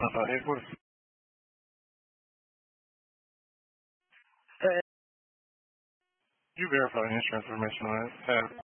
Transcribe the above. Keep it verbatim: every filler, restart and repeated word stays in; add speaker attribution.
Speaker 1: Uh, headquarters.
Speaker 2: Hey,
Speaker 1: You verify insurance information on it. Uh,